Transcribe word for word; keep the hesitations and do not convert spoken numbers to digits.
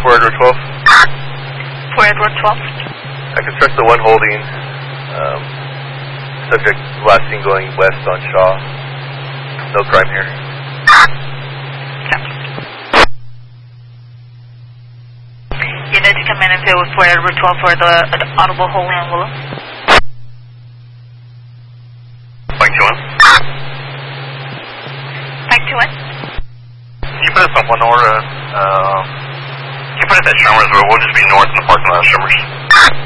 for Edward twelve. For Edward twelve. I can stress the one holding. Um, subject last seen going west on Shaw. No crime here. Unit to come in and fill for Edward twelve for the, the audible holding on Willow. Mike two one. Mike two one. Can you put us on one or uh, uh, can you put us at Shermer's where we'll just be north in the parking lot of Shermer's?